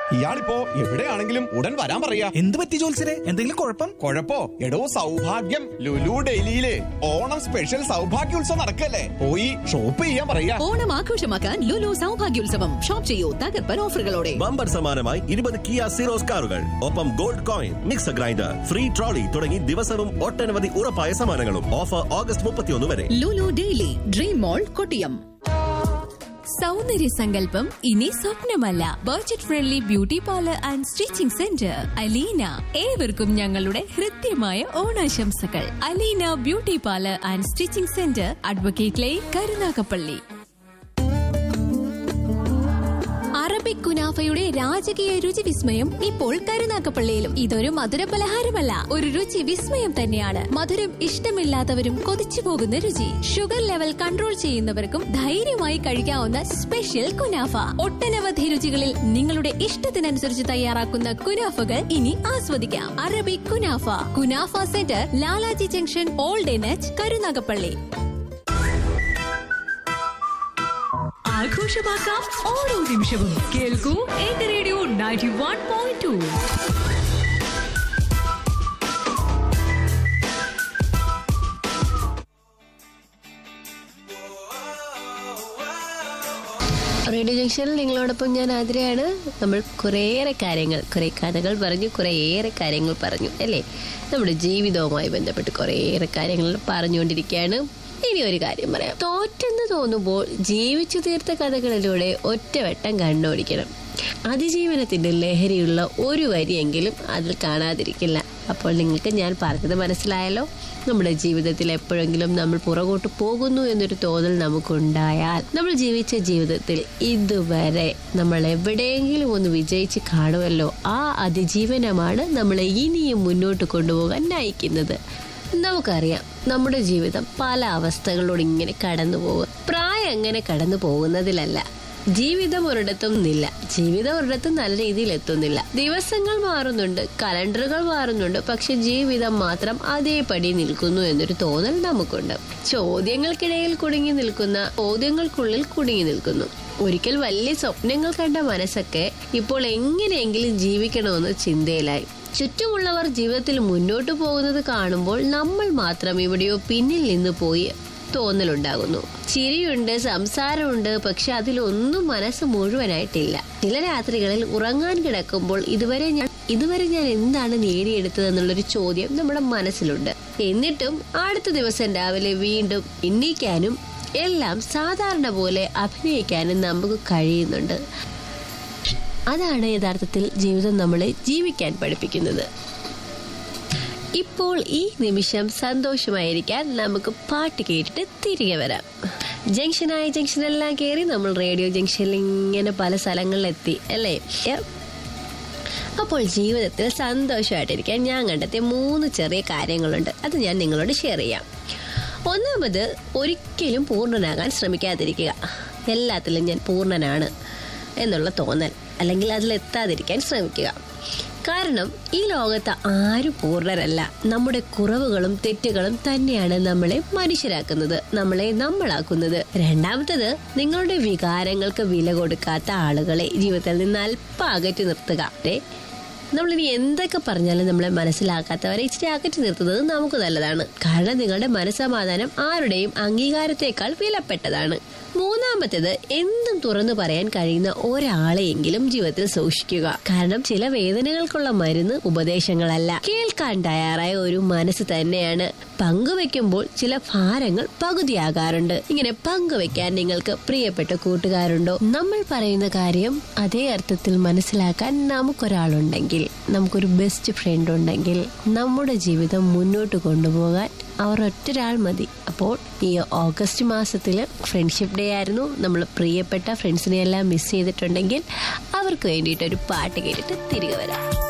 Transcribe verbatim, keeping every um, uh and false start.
ഇയാളിപ്പോ എവിടെയാണെങ്കിലും ഉടൻ വരാൻ പറയാ. എന്ത് പറ്റി ജോത്സരെ? എന്തെങ്കിലും കുഴപ്പം? കുഴപ്പോ? എടോ സൗഭാഗ്യം ലുലു ഡൽഹിയില് ഓണം സ്പെഷ്യൽ സൗഭാഗ്യോത്സവം നടക്കല്ലേ, പോയി ഷോപ്പ് ചെയ്യാൻ പറയാ. ഓണം ആഘോഷമാക്കാൻ ലുലു സൗഭാഗ്യോത്സവം. ഷോപ്പ് ചെയ്യൂ തകർപ്പൻ ഓഫറുകളോടെ. ബമ്പർ സമ്മാനമായി ഇരുപത് കിയ സീറോസ് കാറുകൾ, ഒപ്പം gold coin, mixer grinder, free trolley തുടങ്ങി ദിവസവും ഒട്ടനവധി ഉറപ്പായ സമ്മാനങ്ങളും. ഓഫർ ഓഗസ്റ്റ് മുപ്പത്തിയൊന്ന് വരെ. ലുലു ഡെയിലി ഡ്രീം മോൾ കൊട്ടിയം. സൗന്ദര്യ സങ്കല്പം ഇനി സ്വപ്നമല്ല. Budget friendly beauty parlour and stitching centre Aleena. ഏവർക്കും ഞങ്ങളുടെ ഹൃദ്യമായ ഓണാശംസകൾ. Aleena beauty parlour and stitching centre, advocate line, Karunagappally. Arabic കുനാഫയുടെ രാജകീയ രുചി വിസ്മയം ഇപ്പോൾ കരുനാഗപ്പള്ളിയിലും. ഇതൊരു മധുര പലഹാരമല്ല, ഒരു രുചി വിസ്മയം തന്നെയാണ്. മധുരം ഇഷ്ടമില്ലാത്തവരും കൊതിച്ചു പോകുന്ന രുചി. ഷുഗർ ലെവൽ കൺട്രോൾ ചെയ്യുന്നവർക്കും ധൈര്യമായി കഴിക്കാവുന്ന സ്പെഷ്യൽ കുനാഫ. ഒട്ടനവധി രുചികളിൽ നിങ്ങളുടെ ഇഷ്ടത്തിനനുസരിച്ച് തയ്യാറാക്കുന്ന കുനാഫകൾ ഇനി ആസ്വദിക്കാം. Arabic kunafa, kunafa centre, Lalaji junction, old എനച്ച്, Karunagappally. ആഘോഷമാക്കാം ഓരോ നിമിഷവും. കേൾക്കൂ എന്റെ radio ninety one point two. Radio ജംഗ്ഷനിൽ നിങ്ങളോടൊപ്പം ഞാൻ ആതിരയാണ്. നമ്മൾ കുറേയേറെ കാര്യങ്ങൾ, കുറെ കഥകൾ പറഞ്ഞു, കുറേയേറെ കാര്യങ്ങൾ പറഞ്ഞു അല്ലേ? നമ്മുടെ ജീവിതവുമായി ബന്ധപ്പെട്ട് കുറേയേറെ കാര്യങ്ങൾ പറഞ്ഞുകൊണ്ടിരിക്കുകയാണ്. ഇനി ഒരു കാര്യം പറയാം. തോറ്റെന്ന് തോന്നുമ്പോൾ ജീവിച്ചു തീർത്ത കഥകളിലൂടെ ഒറ്റവട്ടം കണ്ണോടിക്കണം. അതിജീവനത്തിന്റെ ലഹരിയുള്ള ഒരു വരിയെങ്കിലും അതിൽ കാണാതിരിക്കില്ല. അപ്പോൾ നിങ്ങൾക്ക് ഞാൻ പറഞ്ഞത് മനസ്സിലായല്ലോ. നമ്മുടെ ജീവിതത്തിൽ എപ്പോഴെങ്കിലും നമ്മൾ പുറകോട്ട് പോകുന്നു എന്നൊരു തോന്നൽ നമുക്കുണ്ടായാൽ, നമ്മൾ ജീവിച്ച ജീവിതത്തിൽ ഇതുവരെ നമ്മൾ എവിടെയെങ്കിലും ഒന്ന് വിജയിച്ച് കാണുമല്ലോ, ആ അതിജീവനമാണ് നമ്മളെ ഇനിയും മുന്നോട്ട് കൊണ്ടുപോകാൻ നയിക്കുന്നത്. നമുക്കറിയാം നമ്മുടെ ജീവിതം പല അവസ്ഥകളോട് ഇങ്ങനെ കടന്നു പോകും. പ്രായം അങ്ങനെ കടന്നു പോകുന്നതിലല്ല, ജീവിതം ഒരിടത്തും നില്ല, ജീവിതം ഒരിടത്തും നല്ല രീതിയിൽ എത്തുന്നില്ല. ദിവസങ്ങൾ മാറുന്നുണ്ട്, കലണ്ടറുകൾ മാറുന്നുണ്ട്, പക്ഷെ ജീവിതം മാത്രം അതേപടി നിൽക്കുന്നു എന്നൊരു തോന്നൽ നമുക്കുണ്ട്. ചോദ്യങ്ങൾക്കിടയിൽ കുടുങ്ങി നിൽക്കുന്ന, ചോദ്യങ്ങൾക്കുള്ളിൽ കുടുങ്ങി നിൽക്കുന്നു. ഒരിക്കൽ വലിയ സ്വപ്നങ്ങൾ കണ്ട മനസ്സൊക്കെ ഇപ്പോൾ എങ്ങനെയെങ്കിലും ജീവിക്കണമെന്ന് ചിന്തയിലായി. ചുറ്റുമുള്ളവർ ജീവിതത്തിൽ മുന്നോട്ട് പോകുന്നത് കാണുമ്പോൾ നമ്മൾ മാത്രം എവിടെയോ പിന്നിൽ നിന്ന് പോയി തോന്നലുണ്ടാകുന്നു. ചിരിയുണ്ട്, സംസാരമുണ്ട്, പക്ഷെ അതിലൊന്നും മനസ്സ് മുഴുവനായിട്ടില്ല. ചില രാത്രികളിൽ ഉറങ്ങാൻ കിടക്കുമ്പോൾ ഇതുവരെ ഞാൻ ഇതുവരെ ഞാൻ എന്താണ് നേടിയെടുത്തത് എന്നുള്ളൊരു ചോദ്യം നമ്മുടെ മനസ്സിലുണ്ട്. എന്നിട്ടും അടുത്ത ദിവസം രാവിലെ വീണ്ടും എണ്ണീക്കാനും എല്ലാം സാധാരണ പോലെ അഭിനയിക്കാനും നമുക്ക് കഴിയുന്നുണ്ട്. അതാണ് യഥാർത്ഥത്തിൽ ജീവിതം നമ്മളെ ജീവിക്കാൻ പഠിപ്പിക്കുന്നത്. ഇപ്പോൾ ഈ നിമിഷം സന്തോഷമായിരിക്കാൻ നമുക്ക് പാട്ട് കേട്ടിട്ട് തിരികെ വരാം. ജംഗ്ഷനായ ജംഗ്ഷനെല്ലാം കയറി നമ്മൾ റേഡിയോ ജംഗ്ഷനിൽ ഇങ്ങനെ പല സ്ഥലങ്ങളിലെത്തി അല്ലേ? അപ്പോൾ ജീവിതത്തിൽ സന്തോഷമായിട്ടിരിക്കാൻ ഞാൻ കണ്ടെത്തിയ മൂന്ന് ചെറിയ കാര്യങ്ങളുണ്ട്. അത് ഞാൻ നിങ്ങളോട് ഷെയർ ചെയ്യാം. ഒന്നാമത്, ഒരിക്കലും പൂർണ്ണനാകാൻ ശ്രമിക്കാതിരിക്കുക. എല്ലാത്തിലും ഞാൻ പൂർണ്ണനാണ് എന്നുള്ള തോന്നൽ, അല്ലെങ്കിൽ അതിലെത്താതിരിക്കാൻ ശ്രമിക്കുക. കാരണം ഈ ലോകത്ത് ആരും പൂർണ്ണരല്ല. നമ്മുടെ കുറവുകളും തെറ്റുകളും തന്നെയാണ് നമ്മളെ മനുഷ്യരാക്കുന്നത്, നമ്മളെ നമ്മളാക്കുന്നത്. രണ്ടാമത്തത്, നിങ്ങളുടെ വികാരങ്ങൾക്ക് വില കൊടുക്കാത്ത ആളുകളെ ജീവിതത്തിൽ നിന്ന് അല്പം അകറ്റി നിർത്തുക. നമ്മളിനി എന്തൊക്കെ പറഞ്ഞാലും നമ്മളെ മനസ്സിലാക്കാത്തവരെ ഇച്ചിരി അകറ്റി നിർത്തുന്നത് നമുക്ക് നല്ലതാണ്. കാരണം നിങ്ങളുടെ മനസ്സമാധാനം ആരുടെയും അംഗീകാരത്തെക്കാൾ വിലപ്പെട്ടതാണ്. മൂന്നാമത്തേത്, എന്തും തുറന്നു പറയാൻ കഴിയുന്ന ഒരാളെയെങ്കിലും ജീവിതത്തിൽ സൂക്ഷിക്കുക. കാരണം ചില വേദനകൾക്കുള്ള മരുന്ന് ഉപദേശങ്ങളല്ല, കേൾക്കാൻ തയ്യാറായ ഒരു മനസ്സ് തന്നെയാണ്. പങ്കുവെക്കുമ്പോൾ ചില ഭാരങ്ങൾ പകുതിയാകാറുണ്ട്. ഇങ്ങനെ പങ്കുവെക്കാൻ നിങ്ങൾക്ക് പ്രിയപ്പെട്ട കൂട്ടുകാരുണ്ടോ? നമ്മൾ പറയുന്ന കാര്യം അതേ അർത്ഥത്തിൽ മനസ്സിലാക്കാൻ നമുക്കൊരാളുണ്ടെങ്കിൽ, നമുക്കൊരു ബെസ്റ്റ് ഫ്രണ്ട് ഉണ്ടെങ്കിൽ, നമ്മുടെ ജീവിതം മുന്നോട്ട് കൊണ്ടുപോകാൻ അവർ ഒറ്റൊരാൾ മതി. അപ്പോൾ ഈ ഓഗസ്റ്റ് മാസത്തില് ഫ്രണ്ട്ഷിപ്പ് ഡേ ആയിരുന്നു. നമ്മൾ പ്രിയപ്പെട്ട ഫ്രണ്ട്സിനെ എല്ലാം മിസ് ചെയ്തിട്ടുണ്ടെങ്കിൽ അവർക്ക് വേണ്ടിയിട്ട് ഒരു പാട്ട് കേട്ടിട്ട് തിരികെ വരാം.